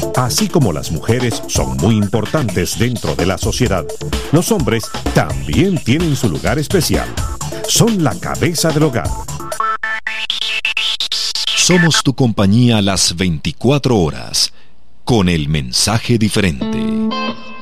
Así como las mujeres son muy importantes dentro de la sociedad, los hombres también tienen su lugar especial. Son la cabeza del hogar. Somos tu compañía las 24 horas, con el mensaje diferente.